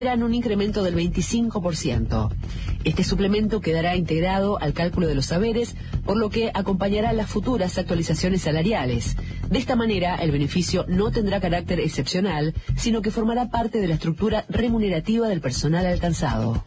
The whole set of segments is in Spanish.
esperan un incremento del 25%. Este suplemento quedará integrado al cálculo de los saberes, por lo que acompañará las futuras actualizaciones salariales. De esta manera, el beneficio no tendrá carácter excepcional, sino que formará parte de la estructura remunerativa del personal alcanzado.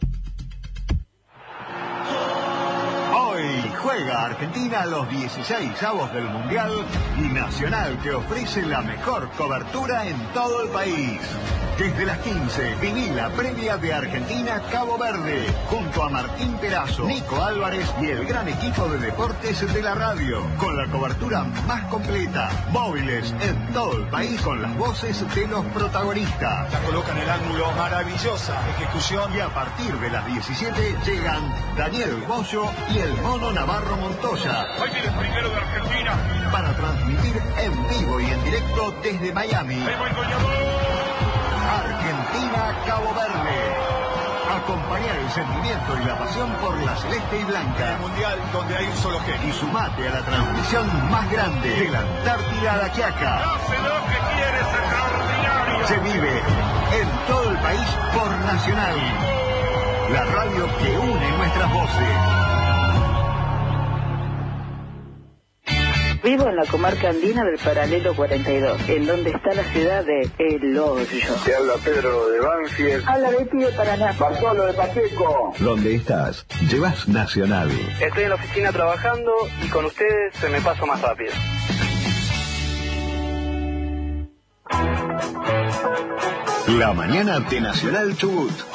Juega Argentina los 16avos del Mundial y Nacional te ofrece la mejor cobertura en todo el país. Desde las 15, viví la previa de Argentina-Cabo Verde, junto a Martín Perazo, Nico Álvarez y el gran equipo de deportes de la radio, con la cobertura más completa, móviles en todo el país con las voces de los protagonistas. La coloca en el ángulo, maravillosa ejecución. Y a partir de las 17 llegan Daniel Bollo y el Mono Navarro Montoya. Ahí viene el primero de Argentina. Para transmitir en vivo y en directo desde Miami. Ahí va el goleador. Argentina-Cabo Verde. Acompañar el sentimiento y la pasión por la celeste y blanca. El mundial donde hay un solo genio. Y sumate a la transmisión más grande de la Antártida a la Quiaca. Hace lo que quiere, es extraordinario. Se vive en todo el país por Nacional. La radio que une nuestras voces. Vivo en la comarca andina del Paralelo 42, en donde está la ciudad de El Hoyo. Te habla Pedro de Banfield. Habla Betty de Paraná. Bartolo de Pacheco. ¿Dónde estás? Llevas Nacional. Estoy en la oficina trabajando y con ustedes se me pasa más rápido. La mañana de Nacional Chubut.